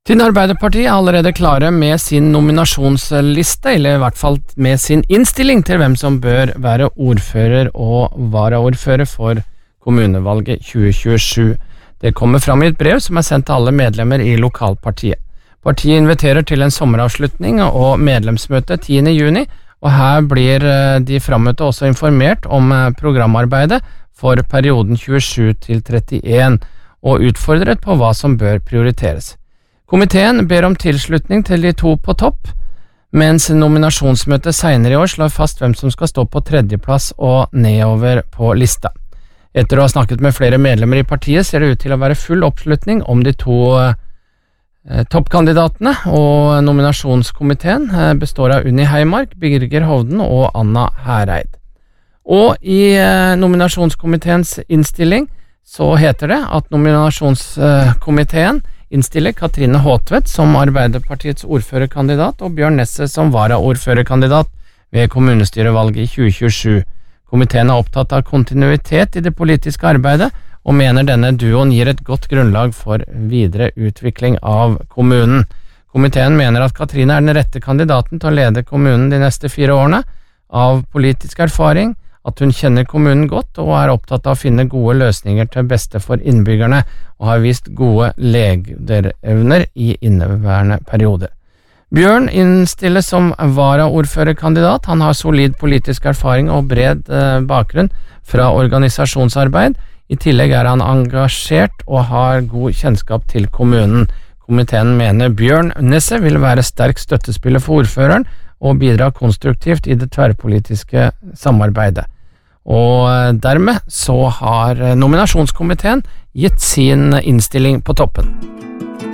Tinn Arbeiderparti er allerede klare med sin nominasjonsliste, eller i hvert fall med sin innstilling til hvem som bør være ordfører og varaordfører for kommunevalget 2027. Det kommer fram i et brev som er sendt til alle medlemmer i lokalpartiet. Partiet inviterer til en sommeravslutning og medlemsmøte 10. juni, og her blir de frammøtte også informert om programarbeidet for perioden 27 til 31, og utfordret på hva som bør prioriteres. Komiteen ber om tilslutning til de to på topp, mens nominasjonsmøtet senere i år slår fast hvem som skal stå på tredjeplass og nedover på lista. Etter å ha snakket med flere medlemmer i partiet ser det ut til å være full oppslutning om de to toppkandidatene, og nominasjonskomiteen består av Unni Heimark, Birger Hovden og Anna Hereid. Og i nominasjonskomiteens innstilling så heter det at nominasjonskomiteen innstiller Katrine Håtvedt som Arbeiderpartiets ordførerkandidat og Bjørn Nesse som varaordførerkandidat ved kommunestyrevalget i 2027. Komiteen er opptatt av kontinuitet i det politiske arbeidet og mener denne duoen gir et godt grunnlag for videre utvikling av kommunen. Komiteen mener at Katrine er den rette kandidaten til å lede kommunen de neste 4 årene, av politisk erfaring, at hun kjenner kommunen godt og er opptatt av å finne gode løsninger til beste for innbyggerne, og har vist gode lederevner i inneværende periode. Bjørn innstilles som varaordførerkandidat. Han har solid politisk erfaring og bred bakgrunn fra organisasjonsarbeid. I tillegg er han engasjert og har god kjennskap til kommunen. Komiteen mener Bjørn Nesse vil være sterk støttespiller for ordføreren og bidra konstruktivt i det tverrpolitiske samarbeidet. Og dermed så har nominasjonskomiteen gitt sin innstilling på toppen.